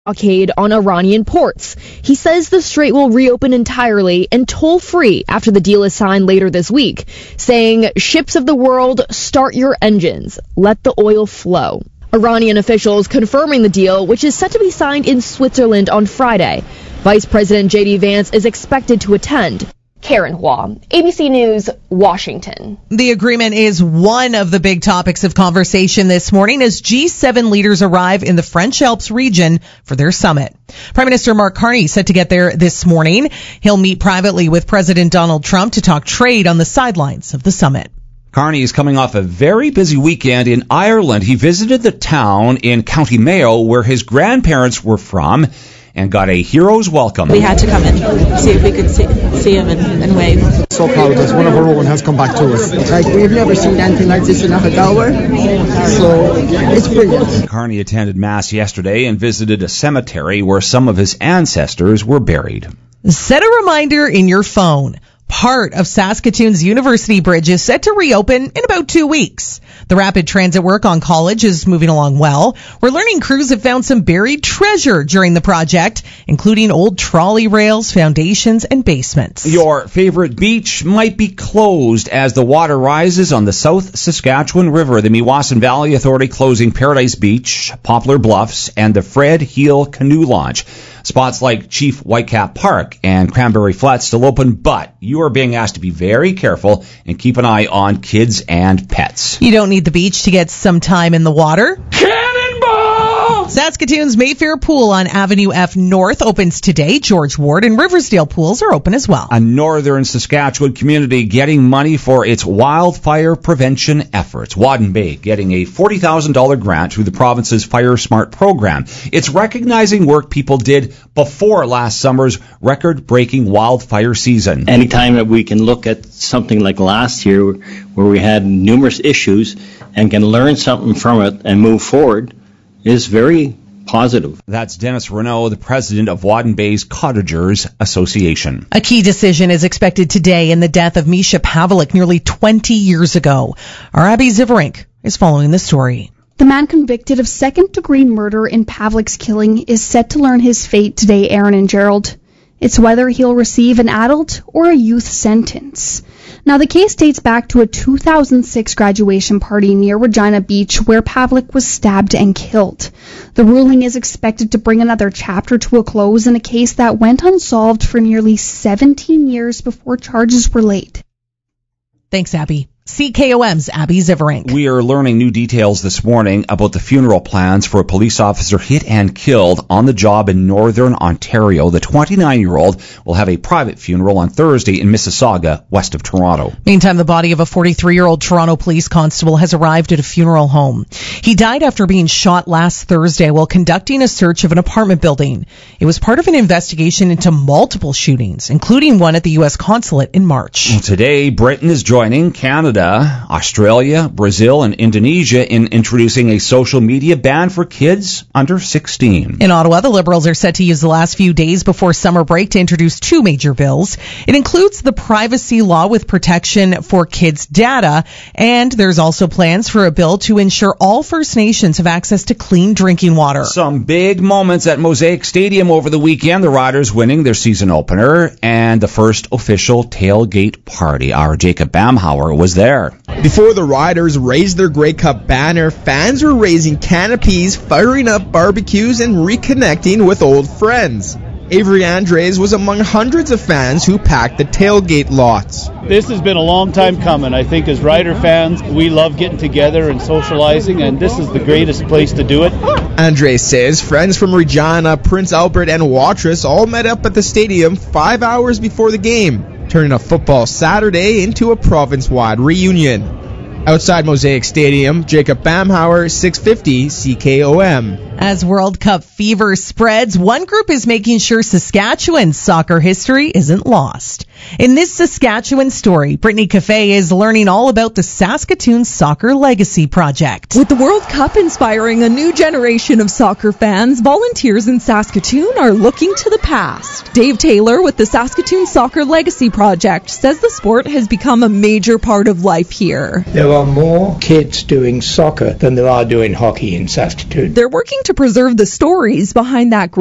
blockade on Iranian ports. He says the strait will reopen entirely and toll-free after the deal is signed later this week, saying, "Ships of the world, start your engines. Let the oil flow." Iranian officials confirming the deal, which is set to be signed in Switzerland on Friday. Vice President J.D. Vance is expected to attend. Karen Hua, ABC News, Washington. The agreement is one of the big topics of conversation this morning as G7 leaders arrive in the French Alps region for their summit. Prime Minister Mark Carney set to get there this morning. He'll meet privately with President Donald Trump to talk trade on the sidelines of the summit. Carney is coming off a very busy weekend in Ireland. He visited the town in County Mayo where his grandparents were from and got a hero's welcome. We had to come in, see if we could see him and wave. So proud of us. One of our own has come back to us. Like, we've never seen anything like this in Ahagower, so it's brilliant. Carney attended Mass yesterday and visited a cemetery where some of his ancestors were buried. Set a reminder in your phone. Part of Saskatoon's University Bridge is set to reopen in about 2 weeks. The rapid transit work on College is moving along well. We're learning crews have found some buried treasure during the project, including old trolley rails, foundations, and basements. Your favorite beach might be closed as the water rises on the South Saskatchewan River. The Meewasin Valley Authority closing Paradise Beach, Poplar Bluffs, and the Fred Heel Canoe Launch. Spots like Chief Whitecap Park and Cranberry Flats still open, but you are being asked to be very careful and keep an eye on kids and pets. You don't need the beach to get some time in the water. Cannonball! Saskatoon's Mayfair Pool on Avenue F North opens today. George Ward and Riversdale pools are open as well. A northern Saskatchewan community getting money for its wildfire prevention efforts. Wadden Bay getting a $40,000 grant through the province's Fire Smart program. It's recognizing work people did before last summer's record-breaking wildfire season. Anytime that we can look at something like last year where we had numerous issues and can learn something from it and move forward is very positive. That's Dennis Renault, the president of Wadden Bay's Cottagers Association. A key decision is expected today in the death of Misha Pavlik nearly 20 years ago. Our Abby Ziverink is following the story. The man convicted of second-degree murder in Pavlik's killing is set to learn his fate today, Aaron and Gerald. It's whether he'll receive an adult or a youth sentence. Now, the case dates back to a 2006 graduation party near Regina Beach where Pavlik was stabbed and killed. The ruling is expected to bring another chapter to a close in a case that went unsolved for nearly 17 years before charges were laid. Thanks, Abby. CKOM's Abby Ziverink. We are learning new details this morning about the funeral plans for a police officer hit and killed on the job in northern Ontario. The 29-year-old will have a private funeral on Thursday in Mississauga, west of Toronto. Meantime, the body of a 43-year-old Toronto police constable has arrived at a funeral home. He died after being shot last Thursday while conducting a search of an apartment building. It was part of an investigation into multiple shootings, including one at the U.S. consulate in March. Well, today, Britain is joining Canada, Australia, Brazil, and Indonesia in introducing a social media ban for kids under 16. In Ottawa, the Liberals are set to use the last few days before summer break to introduce two major bills. It includes the privacy law with protection for kids' data, and there's also plans for a bill to ensure all First Nations have access to clean drinking water. Some big moments at Mosaic Stadium over the weekend. The Riders winning their season opener and the first official tailgate party. Our Jacob Bamhauer was there. Before the Riders raised their Grey Cup banner, fans were raising canopies, firing up barbecues, and reconnecting with old friends. Avery Andres was among hundreds of fans who packed the tailgate lots. This has been a long time coming. I think as Rider fans, we love getting together and socializing, and this is the greatest place to do it. Andres says friends from Regina, Prince Albert, and Watrous all met up at the stadium 5 hours before the game, turning a football Saturday into a province-wide reunion. Outside Mosaic Stadium, Jacob Bamhauer, 650 CKOM. As World Cup fever spreads, one group is making sure Saskatchewan's soccer history isn't lost. In this Saskatchewan story, Brittany Cafe is learning all about the Saskatoon Soccer Legacy Project. With the World Cup inspiring a new generation of soccer fans, volunteers in Saskatoon are looking to the past. Dave Taylor with the Saskatoon Soccer Legacy Project says the sport has become a major part of life here. There there are more kids doing soccer than there are doing hockey in Saskatoon. They're working to preserve the stories behind that